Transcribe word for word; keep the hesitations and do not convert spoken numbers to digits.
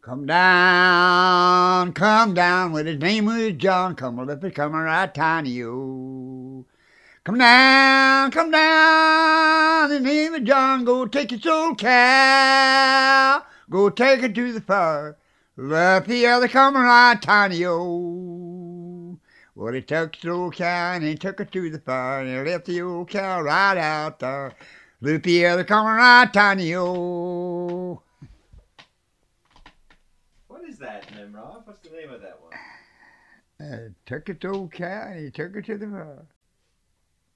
Come down, come down, with his name was John. Come on, if it's coming right tiny, oh. Come down, come down, in the name of John. Go take your soul cow, go take it to the fire. Let the other come right tiny, oh. Well, he took his old cow and he took her to the fire, and he left the old cow right out there. Let the other come right tiny, oh. What is that, Nimrod? What's the name of that one? Uh, took his old cow and he took her to the fire.